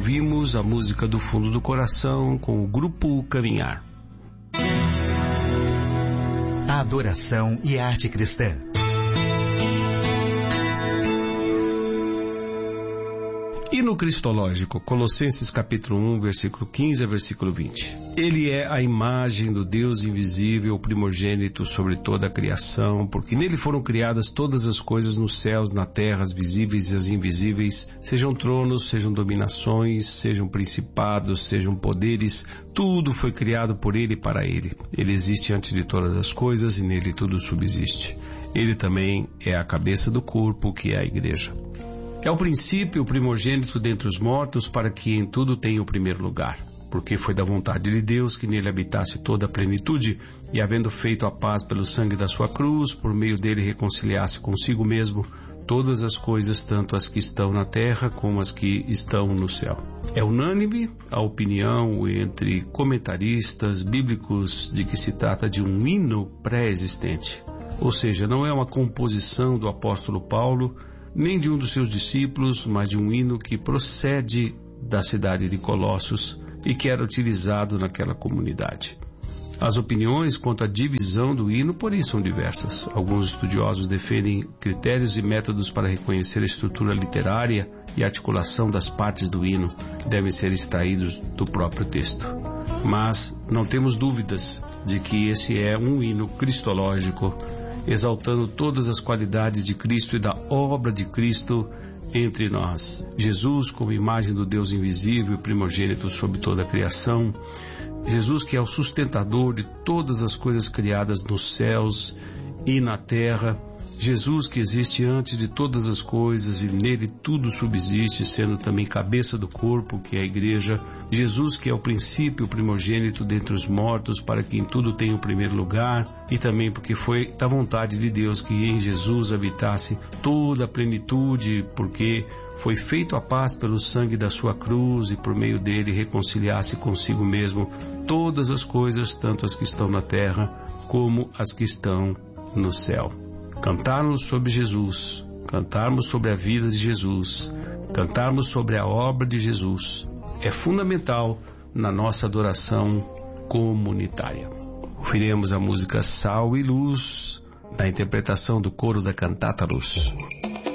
ouvimos a música do fundo do coração com o grupo Caminhar. A adoração e a arte cristã. Hino cristológico, Colossenses capítulo 1, versículo 15 a versículo 20. Ele é a imagem do Deus invisível, o primogênito sobre toda a criação, porque nele foram criadas todas as coisas nos céus, na terra, as visíveis e as invisíveis, sejam tronos, sejam dominações, sejam principados, sejam poderes, tudo foi criado por ele e para ele. Ele existe antes de todas as coisas e nele tudo subsiste. Ele também é a cabeça do corpo, que é a igreja. É o princípio, o primogênito dentre os mortos, para que em tudo tenha o primeiro lugar. Porque foi da vontade de Deus que nele habitasse toda a plenitude, e havendo feito a paz pelo sangue da sua cruz, por meio dele reconciliasse consigo mesmo todas as coisas, tanto as que estão na terra como as que estão no céu. É unânime a opinião entre comentaristas bíblicos de que se trata de um hino pré-existente. Ou seja, não é uma composição do apóstolo Paulo, nem de um dos seus discípulos, mas de um hino que procede da cidade de Colossos e que era utilizado naquela comunidade. As opiniões quanto à divisão do hino, porém, são diversas. Alguns estudiosos defendem critérios e métodos para reconhecer a estrutura literária e a articulação das partes do hino, que devem ser extraídos do próprio texto. Mas não temos dúvidas de que esse é um hino cristológico, exaltando todas as qualidades de Cristo e da obra de Cristo entre nós. Jesus como imagem do Deus invisível e primogênito sobre toda a criação. Jesus que é o sustentador de todas as coisas criadas nos céus e na terra. Jesus que existe antes de todas as coisas e nele tudo subsiste, sendo também cabeça do corpo, que é a igreja. Jesus que é o princípio, o primogênito dentre os mortos, para que em tudo tenha o primeiro lugar, e também porque foi da vontade de Deus que em Jesus habitasse toda a plenitude, porque foi feito a paz pelo sangue da sua cruz e por meio dele reconciliasse consigo mesmo todas as coisas, tanto as que estão na terra como as que estão no céu. Cantarmos sobre Jesus, cantarmos sobre a vida de Jesus, cantarmos sobre a obra de Jesus é fundamental na nossa adoração comunitária. Ouviremos a música Sal e Luz, na interpretação do coro da Cantata Luz.